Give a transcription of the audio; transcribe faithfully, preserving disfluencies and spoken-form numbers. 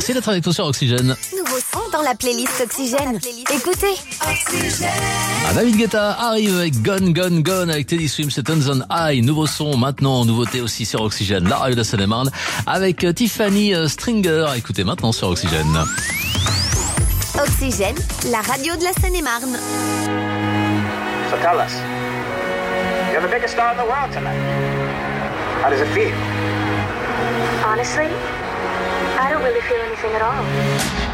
Merci d'être avec nous sur Oxygène. Nouveau son dans la playlist Oxygène. Écoutez. Ah, David Guetta arrive avec Gone Gone Gone avec Teddy Swims et Tons on High. Nouveau son maintenant, nouveauté aussi sur Oxygène. La radio de la Seine-et-Marne avec Tiffany Stringer. Écoutez maintenant sur Oxygène. Oxygène, la radio de la Seine-et-Marne. So tell us, you're the biggest star in the world tonight. How does it feel? Honestly, I don't really feel anything at all.